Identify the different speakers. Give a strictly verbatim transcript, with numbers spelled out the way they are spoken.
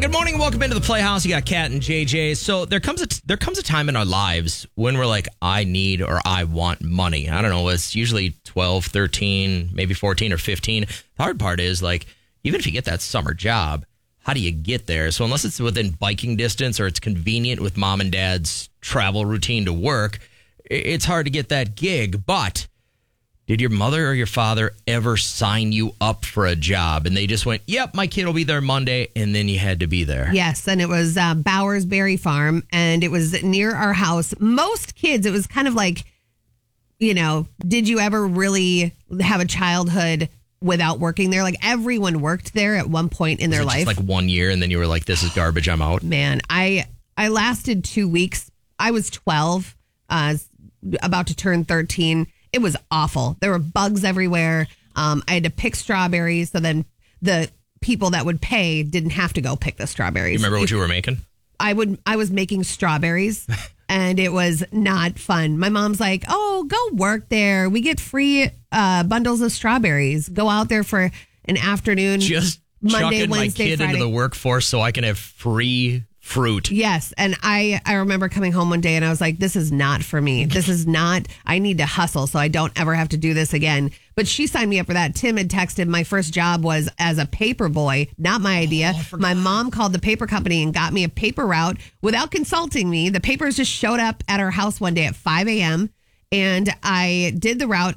Speaker 1: good morning. Welcome into the Playhouse. You got Kat and J J. So there comes a t- there comes a time in our lives when we're like, I need or I want money. I don't know. It's usually twelve, thirteen, maybe fourteen or fifteen. The hard part is like, even if you get that summer job, how do you get there? So unless it's within biking distance or it's convenient with mom and dad's travel routine to work, it's hard to get that gig. But did your mother or your father ever sign you up for a job and they just went, yep, my kid will be there Monday, and then you had to be there?
Speaker 2: Yes, and it was uh, Bowers Berry Farm, and it was near our house. Most kids, it was kind of like, you know, did you ever really have a childhood without working there? Like everyone worked there at one point in
Speaker 1: Was
Speaker 2: their
Speaker 1: it
Speaker 2: life.
Speaker 1: just like one year and then you were like, this is garbage, I'm out?
Speaker 2: Man, I I lasted two weeks. I was twelve, uh, about to turn thirteen. It was awful. There were bugs everywhere. Um, I had to pick strawberries. So then the people that would pay didn't have to go pick the strawberries.
Speaker 1: You remember what you were making?
Speaker 2: I would. I was making strawberries, and it was not fun. My mom's like, "Oh, go work there. We get free uh, bundles of strawberries. Go out there for an afternoon.
Speaker 1: Just
Speaker 2: Monday,
Speaker 1: chucking
Speaker 2: Wednesday,
Speaker 1: my kid
Speaker 2: Friday."
Speaker 1: into the workforce so I can have free fruit.
Speaker 2: Yes, and I, I remember coming home one day and I was like, this is not for me. This is not, I need to hustle so I don't ever have to do this again. But she signed me up for that. Tim had texted, my first job was as a paper boy, not my idea.
Speaker 1: Oh,
Speaker 2: my mom called the paper company and got me a paper route without consulting me. The papers just showed up at our house one day at five a.m. and I did the route.